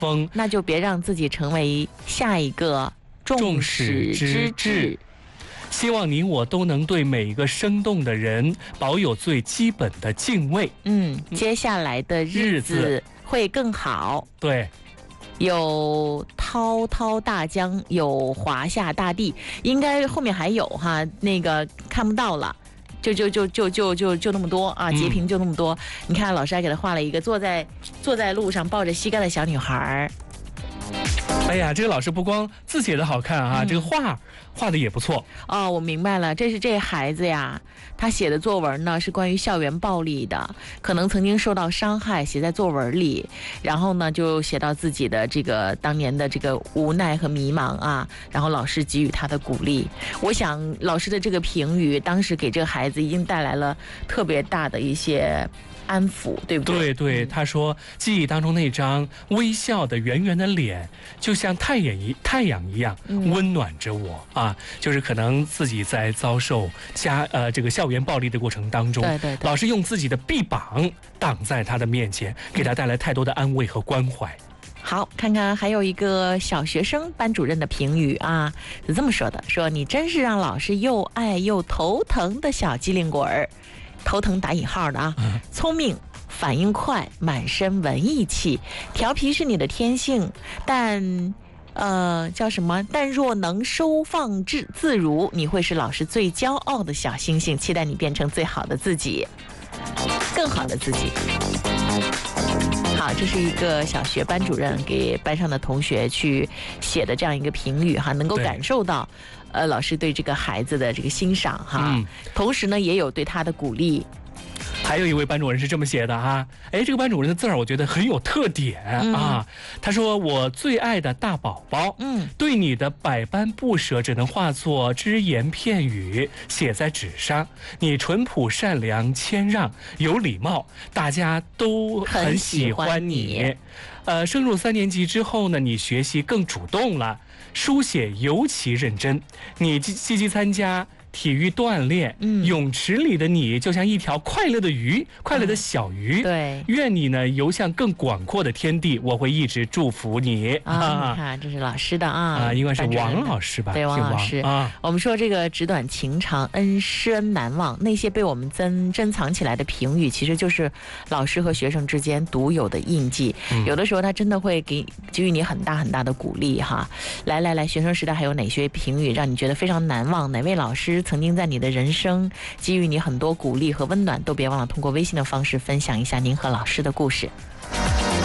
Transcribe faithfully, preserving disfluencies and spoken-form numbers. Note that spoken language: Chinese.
风， 那就别让自己成为下一个众矢之的。 希望你我都能对每一个生动的人保有最基本的敬畏。 嗯，接下来的日子会更好。 对， 有滔滔大江，有华夏大地，应该后面还有哈，那个看不到了。就就就就就就就那么多啊，截屏就那么多。嗯、你看，老师还给他画了一个坐在坐在路上抱着膝盖的小女孩。 哎呀，这个老师不光字写的好看啊，嗯、这个画画的也不错。 哦，我明白了，这是这孩子呀，他写的作文呢是关于校园暴力的，可能曾经受到伤害，写在作文里，然后呢就写到自己的这个当年的这个无奈和迷茫啊，然后老师给予他的鼓励。我想老师的这个评语，当时给这个孩子已经带来了特别大的一些安抚，对不对？ 对对，他说记忆当中那张微笑的圆圆的脸，就像太阳一太阳一样温暖着我、嗯、啊！就是可能自己在遭受家呃这个校园暴力的过程当中， 对对对， 老师用自己的臂膀挡在他的面前，给他带来太多的安慰和关怀。 好，看看还有一个小学生班主任的评语啊，是这么说的：说你真是让老师又爱又头疼的小机灵鬼儿。头疼打引号的啊，聪明，反应快，满身文艺气，调皮是你的天性，但呃叫什么？但若能收放自自如，你会是老师最骄傲的小星星。期待你变成最好的自己，更好的自己。好，这是一个小学班主任给班上的同学去写的这样一个评语哈，能够感受到呃老师对这个孩子的这个欣赏哈、嗯，同时呢也有对他的鼓励。 还有一位班主任是这么写的哈，哎，这个班主任的字儿我觉得很有特点、嗯、啊。他说：“我最爱的大宝宝，嗯，对你的百般不舍只能化作只言片语，写在纸上。你淳朴善良、谦让、有礼貌，大家都很喜欢你。呃，升入三年级之后呢，你学习更主动了，书写尤其认真，你积极参加体育锻炼，嗯，泳池里的你就像一条快乐的鱼，快乐的小鱼。 对， 愿你呢游向更广阔的天地，我会一直祝福你。 啊，你看，这是老师的啊， 啊，应该是王老师吧？ 对，王老师啊。我们说这个纸短情长，恩师恩难忘，那些被我们珍珍藏起来的评语，其实就是老师和学生之间独有的印记。嗯、有的时候他真的会给给予你很大很大的鼓励哈。来来来，学生时代还有哪些评语让你觉得非常难忘？哪位老师曾经在你的人生给予你很多鼓励和温暖，都别忘了通过微信的方式分享一下您和老师的故事。